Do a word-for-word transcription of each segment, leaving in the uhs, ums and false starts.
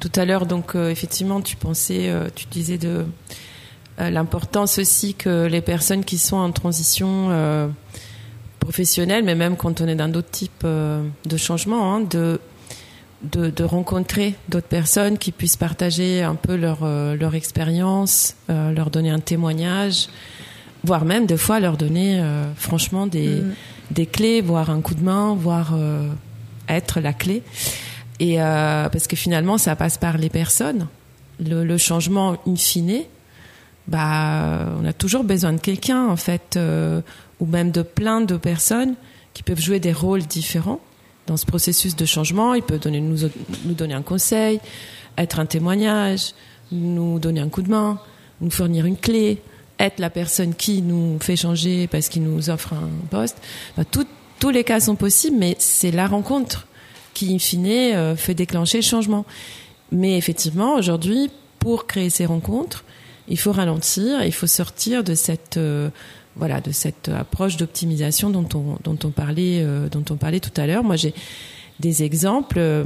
tout à l'heure, donc euh, effectivement, tu pensais, euh, tu disais de euh, l'importance aussi que les personnes qui sont en transition euh, professionnelle, mais même quand on est dans d'autres types euh, de changements, hein, de, de de rencontrer d'autres personnes qui puissent partager un peu leur euh, leur expérience, euh, leur donner un témoignage, voire même des fois leur donner euh, franchement des mmh. des clés, voire un coup de main, voire euh, être la clé. Et euh, parce que finalement, ça passe par les personnes. Le, le changement in fine, bah, on a toujours besoin de quelqu'un, en fait, euh, ou même de plein de personnes qui peuvent jouer des rôles différents dans ce processus de changement. Ils peuvent donner, nous, nous donner un conseil, être un témoignage, nous donner un coup de main, nous fournir une clé, être la personne qui nous fait changer parce qu'il nous offre un poste. Bah, tout, tous les cas sont possibles, mais c'est la rencontre qui, in fine, euh, fait déclencher le changement. Mais effectivement, aujourd'hui, pour créer ces rencontres, il faut ralentir, il faut sortir de cette, euh, voilà, de cette approche d'optimisation dont on, dont on parlait, euh, dont on parlait tout à l'heure. Moi, j'ai des exemples euh,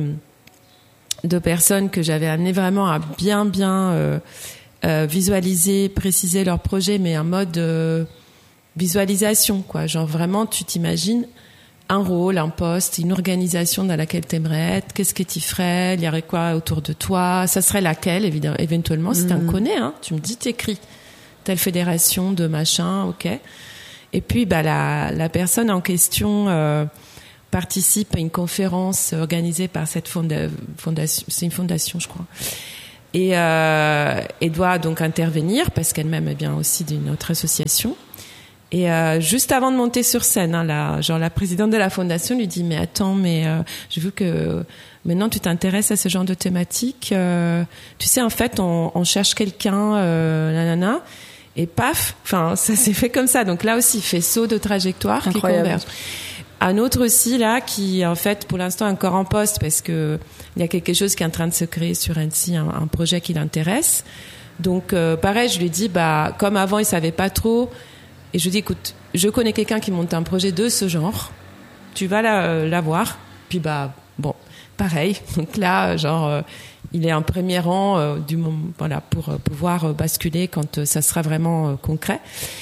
de personnes que j'avais amenées vraiment à bien, bien euh, euh, visualiser, préciser leur projet, mais en mode euh, visualisation, quoi. Genre vraiment, tu t'imagines un rôle, un poste, une organisation dans laquelle tu aimerais être, qu'est-ce que tu ferais, il y aurait quoi autour de toi, ça serait laquelle, évidemment, éventuellement, si mmh. tu en connais, hein, tu me dis, t'écris telle fédération de machin, ok. Et puis, bah, la, la personne en question euh, participe à une conférence organisée par cette fonda- fondation, c'est une fondation, je crois, et, euh, et doit donc intervenir, parce qu'elle-même est bien aussi d'une autre association. Et euh, juste avant de monter sur scène, hein, la, genre la présidente de la fondation lui dit mais attends, mais euh, j'ai vu que maintenant tu t'intéresses à ce genre de thématique. Euh, tu sais, en fait, on, on cherche quelqu'un, euh, nanana, et paf, enfin ça s'est fait comme ça. Donc là aussi, faisceau de trajectoire qui converge. Un autre aussi là qui en fait pour l'instant encore en poste parce que il y a quelque chose qui est en train de se créer sur Annecy, un, un projet qui l'intéresse. Donc euh, pareil, je lui dis bah comme avant il savait pas trop. Et je dis, écoute, je connais quelqu'un qui monte un projet de ce genre. Tu vas la, euh, la voir. Puis, bah, bon, pareil. Donc là, genre, euh, il est en premier rang euh, du moment, voilà, pour euh, pouvoir euh, basculer quand euh, ça sera vraiment euh, concret.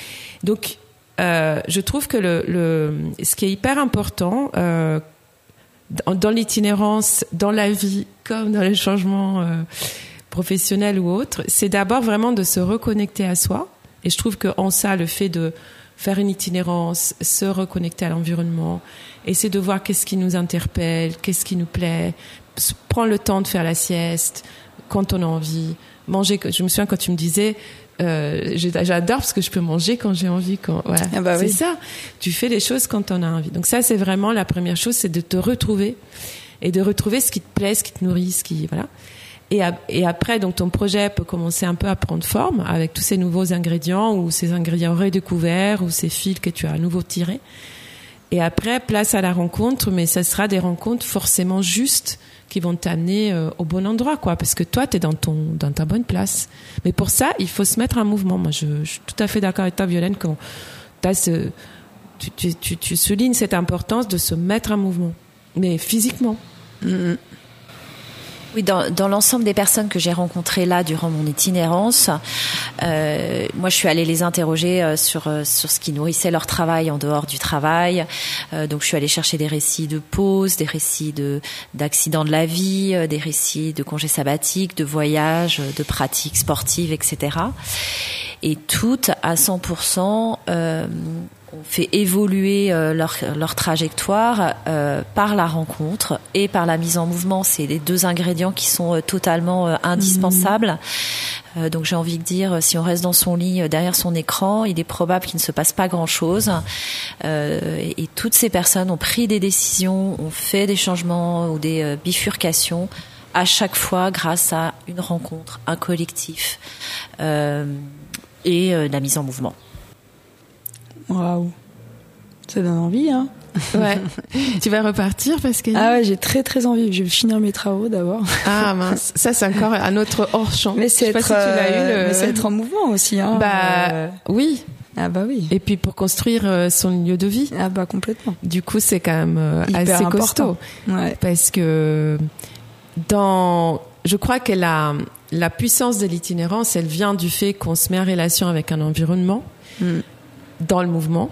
Donc, euh, je trouve que le, le, ce qui est hyper important euh, dans, dans l'itinérance, dans la vie, comme dans les changements euh, professionnels ou autres, c'est d'abord vraiment de se reconnecter à soi. Et je trouve qu'en ça, le fait de faire une itinérance, se reconnecter à l'environnement, essayer de voir qu'est-ce qui nous interpelle, qu'est-ce qui nous plaît, prendre le temps de faire la sieste quand on a envie, manger. Je me souviens quand tu me disais, euh, j'adore parce que je peux manger quand j'ai envie. Quand, ouais, ah bah c'est oui. ça. Tu fais les choses quand on a envie. Donc ça, c'est vraiment la première chose, c'est de te retrouver et de retrouver ce qui te plaît, ce qui te nourrit, ce qui voilà. Et, et après, donc ton projet peut commencer un peu à prendre forme avec tous ces nouveaux ingrédients ou ces ingrédients redécouverts ou ces fils que tu as à nouveau tirés. Et après, place à la rencontre, mais ça sera des rencontres forcément justes qui vont t'amener euh, au bon endroit, quoi. Parce que toi, t'es dans ton dans ta bonne place. Mais pour ça, il faut se mettre en mouvement. Moi, je, je suis tout à fait d'accord avec toi, Violaine, quand t'as ce, tu, tu, tu, tu soulignes cette importance de se mettre en mouvement, mais physiquement. Mmh. Oui, dans, dans l'ensemble des personnes que j'ai rencontrées là durant mon itinérance, euh, moi je suis allée les interroger euh, sur euh, sur ce qui nourrissait leur travail en dehors du travail. Euh, donc je suis allée chercher des récits de pause, des récits de d'accidents de la vie, euh, des récits de congés sabbatiques, de voyages, de pratiques sportives, et cetera. Et toutes à cent pour cent euh, on fait évoluer euh, leur, leur trajectoire euh, par la rencontre et par la mise en mouvement. C'est les deux ingrédients qui sont euh, totalement euh, indispensables. Mmh. Euh, donc j'ai envie de dire, si on reste dans son lit, euh, derrière son écran, il est probable qu'il ne se passe pas grand-chose. Euh, et, et toutes ces personnes ont pris des décisions, ont fait des changements ou des euh, bifurcations à chaque fois grâce à une rencontre, un collectif euh, et euh, la mise en mouvement. Waouh, ça donne envie, hein. Ouais. Tu vas repartir parce que ah ouais, j'ai très très envie. Je vais finir mes travaux d'abord. Ah mince, ça c'est encore un autre hors champ. Mais c'est Je sais être, pas si tu l'as eu, le... mais c'est être en mouvement aussi, hein. Bah euh... oui. Ah bah oui. Et puis pour construire euh, son lieu de vie. Ah bah complètement. Du coup c'est quand même euh, hyper assez important. costaud. Ouais. Parce que dans je crois que la, la puissance de l'itinérance, elle vient du fait qu'on se met en relation avec un environnement mm. dans le mouvement.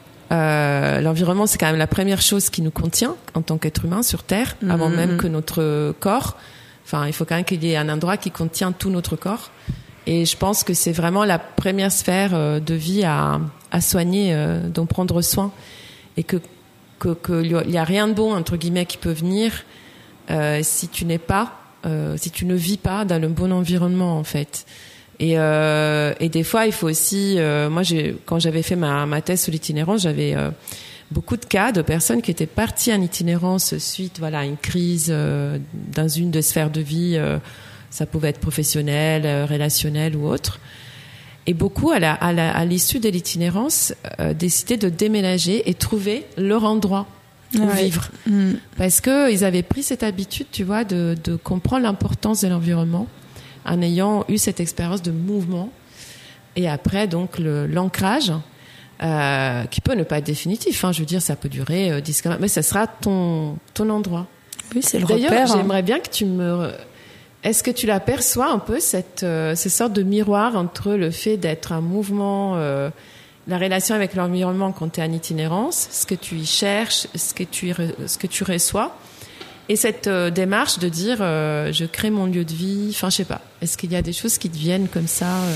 Euh, l'environnement, c'est quand même la première chose qui nous contient en tant qu'être humain sur Terre, mm-hmm. avant même que notre corps. Enfin, il faut quand même qu'il y ait un endroit qui contient tout notre corps. Et je pense que c'est vraiment la première sphère euh, de vie à, à soigner, euh, d'en prendre soin. Et que, que, que il y a rien de bon, entre guillemets, qui peut venir euh, si tu n'es pas, euh, si tu ne vis pas dans le bon environnement, en fait. Et, euh, et des fois, il faut aussi... Euh, moi, j'ai, quand j'avais fait ma, ma thèse sur l'itinérance, j'avais euh, beaucoup de cas de personnes qui étaient parties en itinérance suite voilà, à une crise euh, dans une des sphères de vie. Euh, ça pouvait être professionnel, euh, relationnel ou autre. Et beaucoup, à, la, à, la, à l'issue de l'itinérance, euh, décidaient de déménager et trouver leur endroit où ouais. vivre. Mmh. Parce qu'ils avaient pris cette habitude, tu vois, de, de comprendre l'importance de l'environnement, en ayant eu cette expérience de mouvement. Et après, donc, le, l'ancrage, euh, qui peut ne pas être définitif. Hein, je veux dire, ça peut durer euh, dix, quinze, mais ça sera ton, ton endroit. Oui, c'est le D'ailleurs, repère. J'aimerais hein. bien que tu me... Est-ce que tu l'aperçois un peu, cette, euh, ces sortes de miroirs entre le fait d'être un mouvement, euh, la relation avec l'environnement quand tu es en itinérance, ce que tu y cherches, ce que tu, y re, ce que tu reçois, et cette euh, démarche de dire euh, je crée mon lieu de vie, enfin je sais pas, est-ce qu'il y a des choses qui te viennent comme ça euh...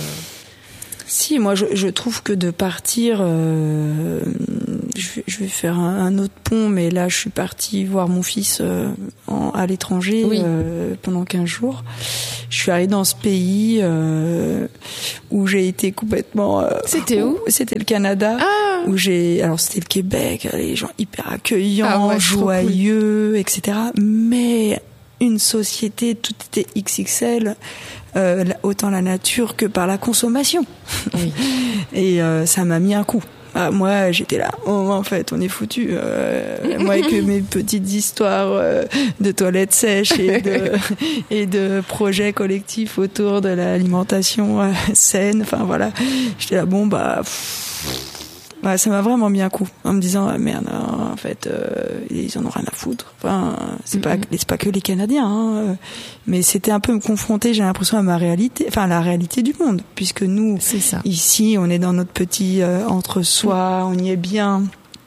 Si, moi je, je trouve que de partir, euh, je, vais, je vais faire un, un autre pont, mais là je suis partie voir mon fils euh, en, à l'étranger oui. euh, pendant quinze jours. Je suis arrivée dans ce pays euh, où j'ai été complètement... Euh, c'était où ? C'était le Canada. Ah. Où j'ai, alors c'était le Québec, les gens hyper accueillants, ah ouais, joyeux, cool. et cetera. Mais une société, tout était X X L, euh, autant la nature que par la consommation. Oui. Et euh, ça m'a mis un coup. Ah, moi, j'étais là. Oh, en fait, on est foutus. Euh, moi, avec mes petites histoires euh, de toilettes sèches et de, et de projets collectifs autour de l'alimentation euh, saine. Enfin, voilà. J'étais là, bon, bah... Pff, ouais, ça m'a vraiment mis un coup en me disant ah, merde non, en fait euh, ils en ont rien à foutre, enfin c'est mm-hmm. pas c'est pas que les Canadiens hein, mais c'était un peu me confronter, j'ai l'impression, à ma réalité, enfin à la réalité du monde, puisque nous c'est ça. Ici on est dans notre petit euh, entre-soi, mm. on y est bien,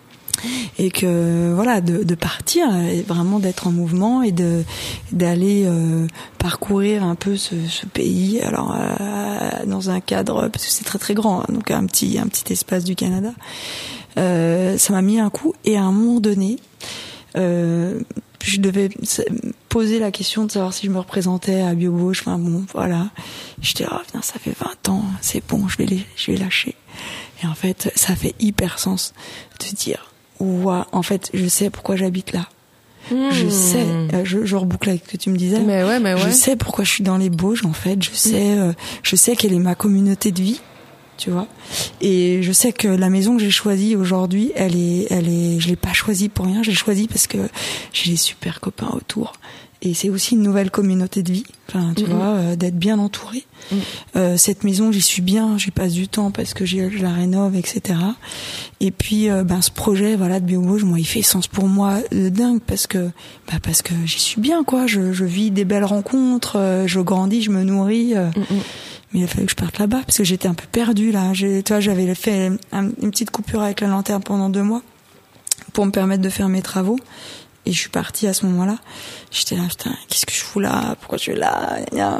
et que voilà, de, de partir et vraiment d'être en mouvement et de d'aller euh, parcourir un peu ce, ce pays, alors euh, dans un cadre, parce que c'est très très grand, hein, donc un petit un petit espace du Canada. Euh, ça m'a mis un coup, et à un moment donné, euh, je devais poser la question de savoir si je me représentais à BioBauche. Enfin bon, voilà. J'étais là, oh, putain, ça fait vingt ans, c'est bon, je vais les, je vais lâcher. Et en fait, ça fait hyper sens de dire. Ouais, en fait, je sais pourquoi j'habite là. Mmh. Je sais, je, je reboucle avec ce que tu me disais. Mais ouais, mais ouais. Je sais pourquoi je suis dans les Bauges, en fait. Je sais, mmh. euh, je sais quelle est ma communauté de vie, tu vois. Et je sais que la maison que j'ai choisie aujourd'hui, elle est, elle est, je l'ai pas choisie pour rien. Je l'ai choisie parce que j'ai des super copains autour. Et c'est aussi une nouvelle communauté de vie, enfin, tu mmh. vois, euh, d'être bien entourée. Mmh. Euh, cette maison, j'y suis bien, j'y passe du temps parce que je la rénove, et cetera. Et puis, euh, ben, ce projet, voilà, de BioBauge, moi, il fait sens pour moi de dingue parce que, bah, parce que j'y suis bien, quoi. Je, je vis des belles rencontres, euh, je grandis, je me nourris. Euh, mmh. Mais il a fallu que je parte là-bas parce que j'étais un peu perdue, là. J'ai, tu vois, j'avais fait un, une petite coupure avec la lanterne pendant deux mois pour me permettre de faire mes travaux. Et je suis partie à ce moment-là. J'étais là, putain, qu'est-ce que je fous là ? Pourquoi je suis là ?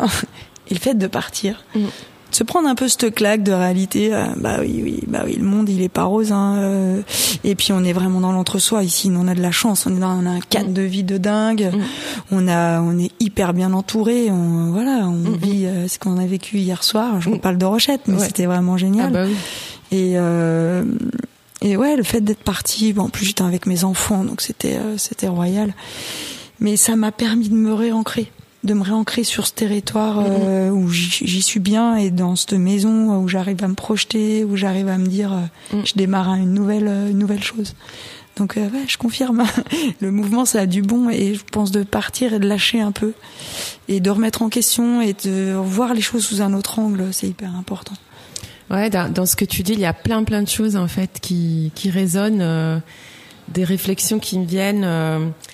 Et le fait de partir, mmh. de se prendre un peu cette claque de réalité, euh, bah oui, oui, bah oui, le monde, il est pas rose, hein. Euh, et puis on est vraiment dans l'entre-soi ici. On a de la chance. On est dans, on a un cadre mmh. de vie de dingue. Mmh. On a, on est hyper bien entouré. On, voilà, on mmh. vit euh, ce qu'on a vécu hier soir. Je mmh. parle de Rochette, mais ouais. c'était vraiment génial. Ah bah oui. Et euh, Et ouais, le fait d'être partie, bon, en plus j'étais avec mes enfants, donc c'était euh, c'était royal. Mais ça m'a permis de me réancrer, de me réancrer sur ce territoire euh, mmh. où j'y, j'y suis bien, et dans cette maison où j'arrive à me projeter, où j'arrive à me dire, euh, mmh. je démarre une nouvelle une nouvelle chose. Donc euh, ouais, je confirme. Le mouvement, ça a du bon, et je pense de partir et de lâcher un peu et de remettre en question et de voir les choses sous un autre angle, c'est hyper important. Ouais, dans, dans ce que tu dis, il y a plein plein de choses en fait qui qui résonnent, euh, des réflexions qui me viennent. Euh,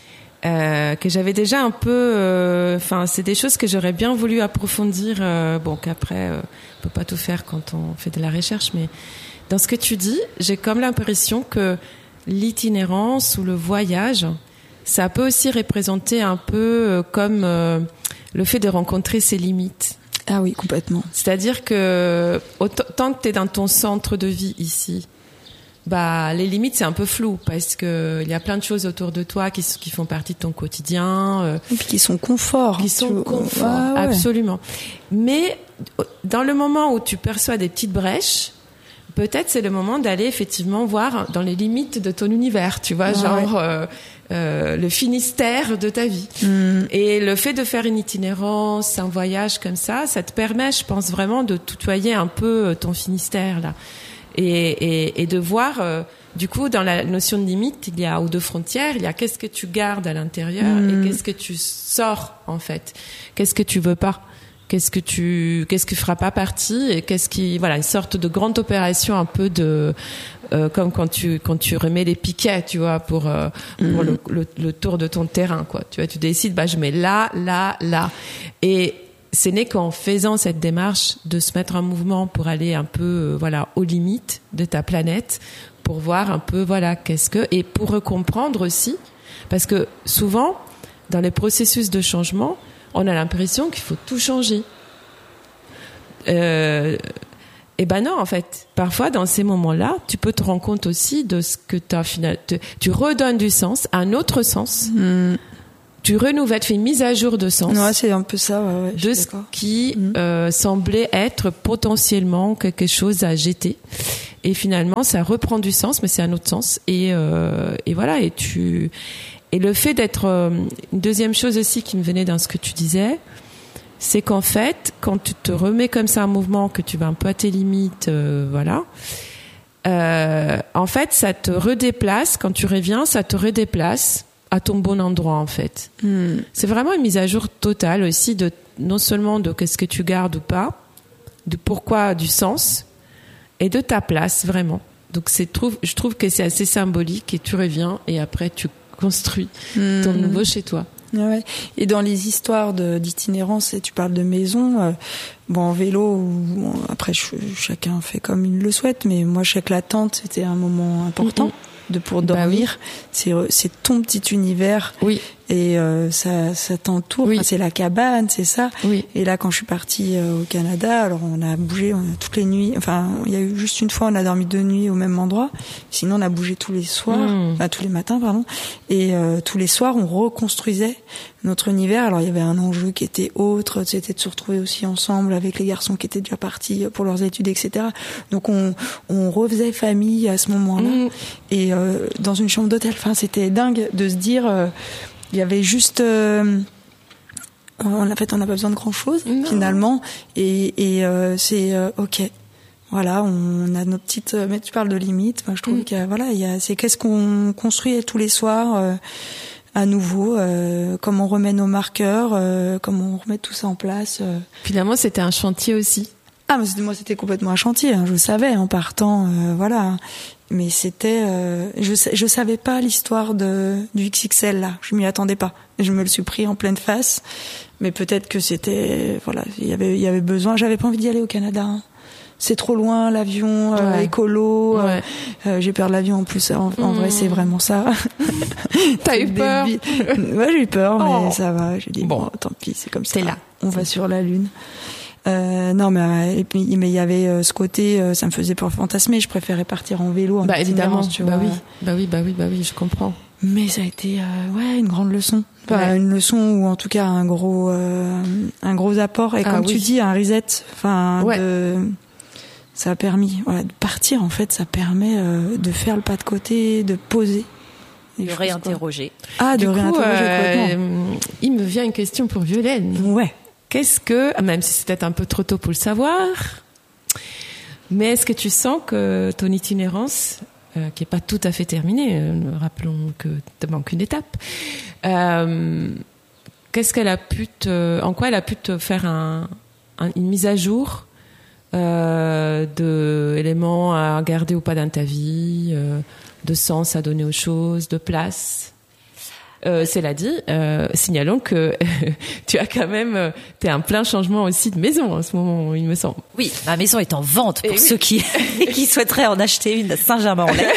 euh, que j'avais déjà un peu. Enfin, euh, c'est des choses que j'aurais bien voulu approfondir. Euh, bon, qu'après, euh, on peut pas tout faire quand on fait de la recherche, mais dans ce que tu dis, j'ai comme l'impression que l'itinérance ou le voyage, ça peut aussi représenter un peu euh, comme euh, le fait de rencontrer ses limites. Ah oui, complètement. C'est-à-dire que autant, tant que tu es dans ton centre de vie ici, bah les limites c'est un peu flou parce que il y a plein de choses autour de toi qui, qui font partie de ton quotidien, euh, et puis qui sont confort, qui sont confort, ah, ouais. Absolument. Mais dans le moment où tu perçois des petites brèches, peut-être c'est le moment d'aller effectivement voir dans les limites de ton univers, tu vois, ah, genre ouais. euh, euh, le Finistère de ta vie. Mm. Et le fait de faire une itinérance, un voyage comme ça, ça te permet, je pense vraiment, de tutoyer un peu ton Finistère là. Et, et, et de voir, euh, du coup, dans la notion de limite, il y a ou de frontières, il y a qu'est-ce que tu gardes à l'intérieur mmh. et qu'est-ce que tu sors en fait, qu'est-ce que tu veux pas, qu'est-ce que tu, qu'est-ce qui fera pas partie et qu'est-ce qui, voilà, une sorte de grande opération un peu de, euh, comme quand tu quand tu remets les piquets, tu vois, pour euh, mmh. pour le, le, le tour de ton terrain, quoi. Tu vois, tu décides, bah je mets là, là, là, et ce n'est qu'en faisant cette démarche de se mettre en mouvement pour aller un peu, euh, voilà, aux limites de ta planète, pour voir un peu, voilà, qu'est-ce que, et pour comprendre aussi, parce que souvent, dans les processus de changement, on a l'impression qu'il faut tout changer. Euh, et ben non, en fait, parfois dans ces moments-là, tu peux te rendre compte aussi de ce que t'as finalement, tu redonnes du sens, un autre sens. Mmh. Tu renouvelles, tu fais une mise à jour de sens. Ouais, c'est un peu ça, ouais, ouais, de ce qui mmh. euh, semblait être potentiellement quelque chose à jeter. Et finalement, ça reprend du sens, mais c'est un autre sens. Et, euh, et voilà, et tu, et le fait d'être, euh, une deuxième chose aussi qui me venait dans ce que tu disais, c'est qu'en fait, quand tu te remets comme ça en mouvement, que tu vas un peu à tes limites, euh, voilà, euh, en fait, ça te redéplace, quand tu reviens, ça te redéplace à ton bon endroit, en fait. Mm. C'est vraiment une mise à jour totale aussi de, non seulement de qu'est-ce que tu gardes ou pas, de pourquoi, du sens, et de ta place, vraiment. Donc, c'est, trouve, je trouve que c'est assez symbolique et tu reviens et après, tu construis mm. ton nouveau chez toi. Ouais. Et dans les histoires de, d'itinérance, et tu parles de maison, euh, bon, en vélo, bon, après, je, chacun fait comme il le souhaite, mais moi, je sais que la tente, c'était un moment important. Mm-hmm. De pour dormir, bah oui. c'est c'est ton petit univers. Oui. Et euh, ça ça t'entoure. Oui. Enfin, c'est la cabane, c'est ça. Oui. Et là, quand je suis partie euh, au Canada, alors on a bougé on a, toutes les nuits. Enfin, il y a eu juste une fois, on a dormi deux nuits au même endroit. Sinon, on a bougé tous les soirs, mmh. enfin tous les matins, pardon. Et euh, tous les soirs, on reconstruisait notre univers. Alors, il y avait un enjeu qui était autre, c'était de se retrouver aussi ensemble avec les garçons qui étaient déjà partis pour leurs études, et cetera. Donc, on on refaisait famille à ce moment-là. Mmh. Et euh, dans une chambre d'hôtel, enfin, c'était dingue de se dire. Euh, Il y avait juste, euh, en fait, on n'a pas besoin de grand chose non. finalement, et, et euh, c'est euh, ok. Voilà, on a nos petites. Mais tu parles de limites. Moi, je trouve mm. que voilà, il y a, c'est qu'est-ce qu'on construit tous les soirs euh, à nouveau, euh, comment on remet nos marqueurs, euh, comment on remet tout ça en place. Euh. Finalement, c'était un chantier aussi. Ah, mais moi, c'était complètement un chantier. Hein, je le savais en partant, euh, voilà. Mais c'était, euh, je je savais pas l'histoire de du X X L là. Je m'y attendais pas. Je me le suis pris en pleine face. Mais peut-être que c'était, voilà, il y avait il y avait besoin. J'avais pas envie d'y aller au Canada. Hein. C'est trop loin l'avion, euh, ouais. écolo. Ouais. Euh, j'ai peur de l'avion en plus. En, en mmh. vrai, c'est vraiment ça. T'as eu peur? Ouais, j'ai eu peur, mais oh. ça va. J'ai dit bon, oh, tant pis, c'est comme ça. T'es là. On va sur la lune. Euh, non, mais et puis mais il y avait euh, ce côté, euh, ça me faisait peur fantasmer. Je préférais partir en vélo. En bah évidemment, tu bah vois. oui, bah oui, bah oui, bah oui, je comprends. Mais ça a été euh, ouais une grande leçon, enfin, ouais. une leçon ou en tout cas un gros euh, un gros apport. Et ah, comme oui. tu dis, un reset, enfin ouais. de ça a permis, voilà, de partir. En fait, ça permet euh, de faire le pas de côté, de poser. De réinterroger. Quoi. Ah, de du réinterroger. Coup, euh, il me vient une question pour Violaine. Ouais. Qu'est-ce que, même si c'est peut-être un peu trop tôt pour le savoir, mais est-ce que tu sens que ton itinérance, euh, qui n'est pas tout à fait terminée, euh, rappelons que te manque une étape, euh, qu'est-ce qu'elle a pu te, en quoi elle a pu te faire un, un, une mise à jour euh, de éléments à garder ou pas dans ta vie, euh, de sens à donner aux choses, de place? Euh, cela dit, euh, signalons que tu as quand même, t'es un plein changement aussi de maison en ce moment, il me semble. Oui, ma maison est en vente pour Et ceux oui. qui qui souhaiteraient en acheter une à Saint-Germain-en-Laye.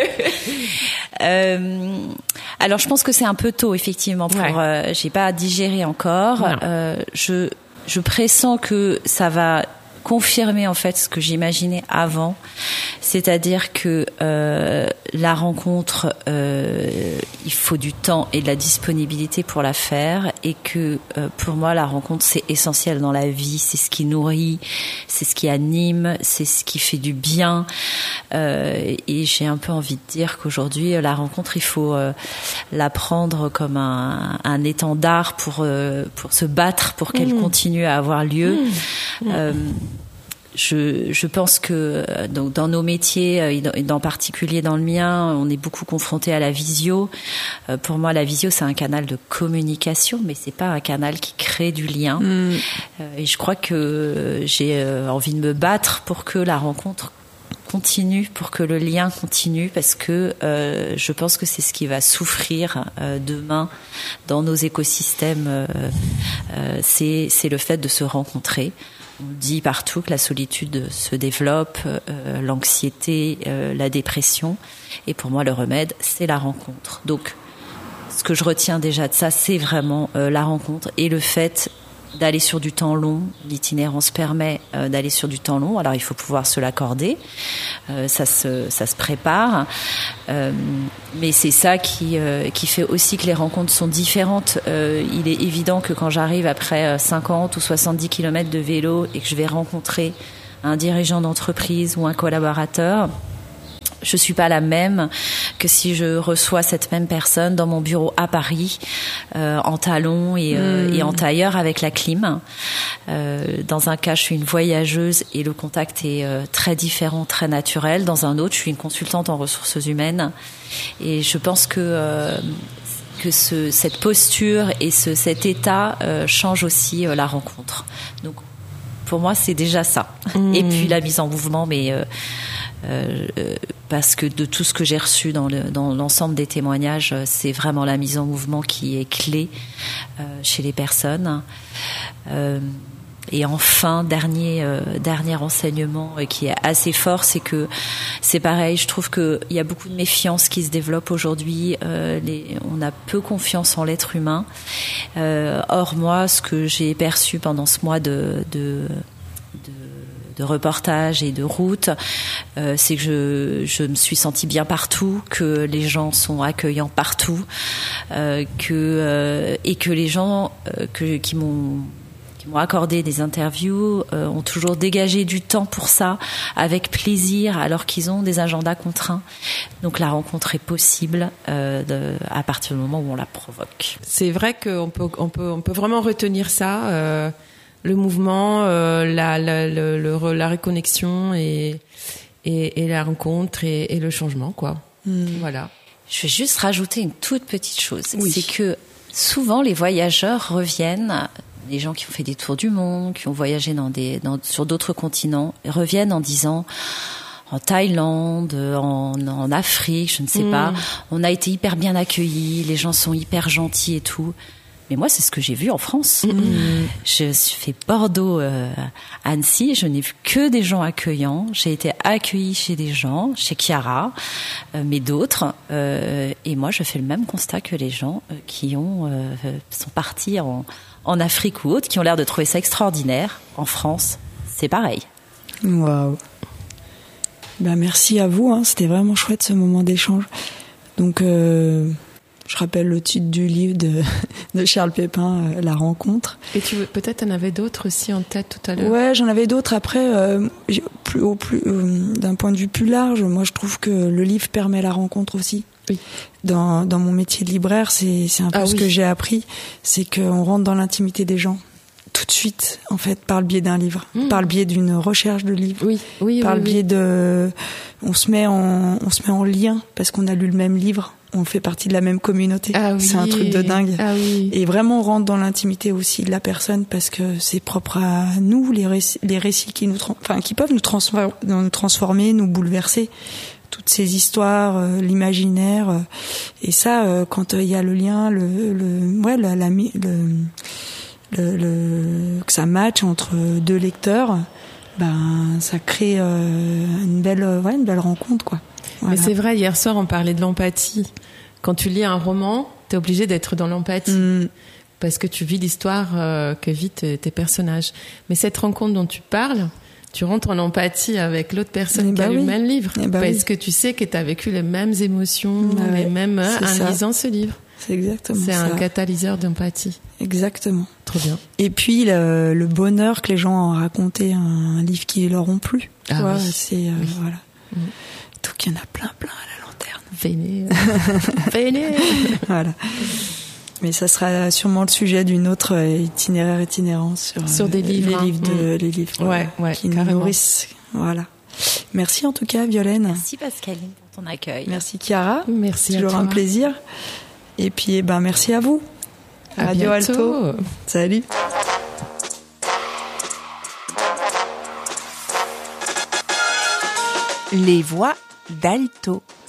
euh, alors, je pense que c'est un peu tôt, effectivement. Pour, Ouais. euh, j'ai pas digéré encore. Euh, je je pressens que ça va confirmer en fait ce que j'imaginais avant, c'est-à-dire que euh, la rencontre, euh, il faut du temps et de la disponibilité pour la faire, et que euh, pour moi la rencontre c'est essentiel dans la vie, c'est ce qui nourrit, c'est ce qui anime, c'est ce qui fait du bien, euh, et j'ai un peu envie de dire qu'aujourd'hui la rencontre il faut euh, la prendre comme un, un étendard pour euh, pour se battre pour qu'elle Mmh. continue à avoir lieu. Mmh. Euh, Je, je pense que donc dans nos métiers, et dans, et en particulier dans le mien, on est beaucoup confronté à la visio. Euh, pour moi, la visio, c'est un canal de communication, mais c'est pas un canal qui crée du lien. Mmh. Euh, et je crois que j'ai euh, envie de me battre pour que la rencontre continue, pour que le lien continue, parce que euh, je pense que c'est ce qui va souffrir euh, demain dans nos écosystèmes. Euh, euh, c'est, c'est le fait de se rencontrer. On dit partout que la solitude se développe, euh, l'anxiété, euh, la dépression. Et pour moi, le remède, c'est la rencontre. Donc, ce que je retiens déjà de ça, c'est vraiment euh, la rencontre et le fait d'aller sur du temps long. L'itinérance permet euh, d'aller sur du temps long. Alors, il faut pouvoir se l'accorder. Euh, ça se, ça se prépare. Euh, mais c'est ça qui, euh, qui fait aussi que les rencontres sont différentes. Euh, il est évident que quand j'arrive après cinquante ou soixante-dix kilomètres de vélo et que je vais rencontrer un dirigeant d'entreprise ou un collaborateur, je suis pas la même que si je reçois cette même personne dans mon bureau à Paris, euh, en talons et, euh, mmh. et en tailleur avec la clim. Euh, dans un cas, je suis une voyageuse et le contact est euh, très différent, très naturel. Dans un autre, je suis une consultante en ressources humaines. Et je pense que euh, que ce, cette posture et ce, cet état euh, changent aussi euh, la rencontre. Donc, pour moi, c'est déjà ça. Mmh. Et puis la mise en mouvement, mais euh, euh, parce que de tout ce que j'ai reçu dans, le, dans l'ensemble des témoignages, c'est vraiment la mise en mouvement qui est clé euh, chez les personnes. Euh, et enfin, dernier euh, dernier renseignement euh, qui est assez fort, c'est que c'est pareil. Je trouve que il y a beaucoup de méfiance qui se développe aujourd'hui. Euh, les, on a peu confiance en l'être humain. Euh, or moi, ce que j'ai perçu pendant ce mois de de, de de reportage et de route, euh, c'est que je, je me suis sentie bien partout, que les gens sont accueillants partout, euh, que euh, et que les gens euh, que, qui m'ont qui m'ont accordé des interviews euh, ont toujours dégagé du temps pour ça, avec plaisir, alors qu'ils ont des agendas contraints. Donc la rencontre est possible euh, de, à partir du moment où on la provoque. C'est vrai qu'on peut on peut on peut vraiment retenir ça. Euh... Le mouvement, euh, la, la, le, le, la reconnexion et, et, et la rencontre et, et le changement, quoi. Mmh. Voilà. Je vais juste rajouter une toute petite chose. Oui. C'est que souvent les voyageurs reviennent, les gens qui ont fait des tours du monde, qui ont voyagé dans des, dans, sur d'autres continents, reviennent en disant... en Thaïlande, en, en Afrique, je ne sais mmh. pas, on a été hyper bien accueillis, les gens sont hyper gentils et tout. Mais moi, c'est ce que j'ai vu en France. Mmh. Je suis fait Bordeaux, euh, Annecy. Je n'ai vu que des gens accueillants. J'ai été accueillie chez des gens, chez Chiara, euh, mais d'autres. Euh, et moi, je fais le même constat que les gens euh, qui ont euh, sont partis en, en Afrique ou autre, qui ont l'air de trouver ça extraordinaire. En France, c'est pareil. Waouh. Ben, merci à vous. Hein. C'était vraiment chouette ce moment d'échange. Donc... Euh... Je rappelle le titre du livre de, de Charles Pépin, euh, La rencontre. Et tu veux, peut-être en avais d'autres aussi en tête tout à l'heure. Ouais, j'en avais d'autres. Après, euh, plus, au plus, euh, d'un point de vue plus large, moi je trouve que le livre permet la rencontre aussi. Oui. Dans, dans mon métier de libraire, c'est, c'est un peu ah, ce oui. que j'ai appris, c'est qu'on rentre dans l'intimité des gens tout de suite, en fait, par le biais d'un livre, mmh. par le biais d'une recherche de livre, oui, oui, par oui, le biais oui. de, on se met en, on se met en lien parce qu'on a lu le même livre. On fait partie de la même communauté. Ah oui. C'est un truc de dingue. Ah oui. Et vraiment, on rentre dans l'intimité aussi de la personne parce que c'est propre à nous, les récits, les récits qui nous, tra- enfin, qui peuvent nous transformer, nous transformer, nous bouleverser. toutes ces histoires, euh, l'imaginaire, euh, et ça, euh, quand il euh, y a le lien, le, le ouais, la, la, le, le, le, que ça match entre deux lecteurs, ben ça crée euh, une belle, ouais, une belle rencontre, quoi. Voilà. Mais c'est vrai, hier soir on parlait de l'empathie. Quand tu lis un roman, t'es obligé d'être dans l'empathie. Mmh. Parce que tu vis l'histoire euh, que vivent tes, tes personnages. Mais cette rencontre dont tu parles, tu rentres en empathie avec l'autre personne eh qui bah a oui. lu le même livre. Eh bah parce oui. que tu sais que tu as vécu les mêmes émotions, bah les ouais. mêmes hein, en ça. lisant ce livre. C'est exactement C'est ça. un catalyseur d'empathie. Exactement. Trop bien. Et puis le, le bonheur que les gens ont raconté un, un livre qui leur ont plu. Ah tu vois, oui. c'est euh, oui. voilà. Mm. Donc il y en a plein, plein à la lanterne. Véné. Véné. Voilà. Mais ça sera sûrement le sujet d'une autre itinéraire itinérance sur, sur des livres, les hein. livres, de, mmh. les livres ouais, ouais, qui carrément. nous nourrissent. Voilà. Merci en tout cas, Violaine. Merci Pascaline pour ton accueil. Merci Chiara. Merci toujours à toi. un plaisir. Et puis, eh ben, merci à vous. À Radio bientôt. Alto. Salut. Les voix d'Alto.